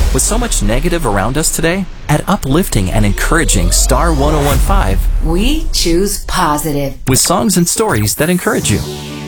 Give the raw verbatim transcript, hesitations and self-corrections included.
With so much negative around us today, at Uplifting and Encouraging Star one oh one point five, we choose positive. With songs and stories that encourage you.